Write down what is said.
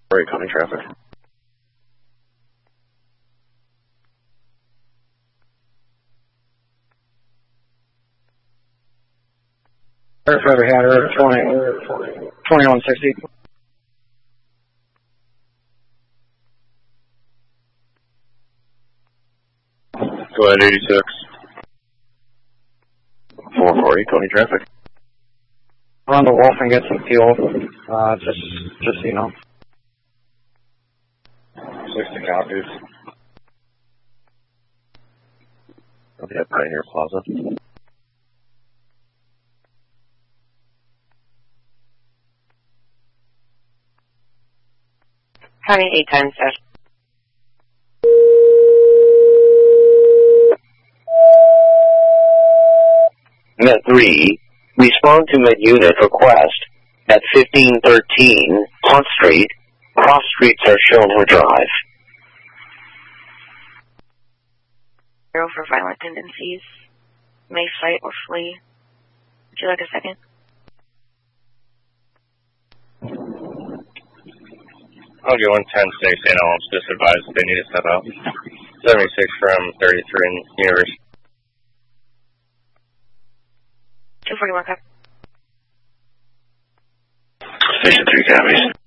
Sorry, coming traffic. Forever had her 2160. Go ahead, 86. 440, Tony traffic. Run the Wolf and get some fuel. Just so you know. 60 copies. Okay, Pioneer Plaza. County 810, sir. Met 3, respond to Met Unit request at 1513 Pont Street. Cross streets are shown for drive. 0 for violent tendencies. May fight or flee. Would you like a second? I'll get 110-6, and I'll just advise if they need to step out. 76 from 33 in University. 241, copy. Station 3 copies.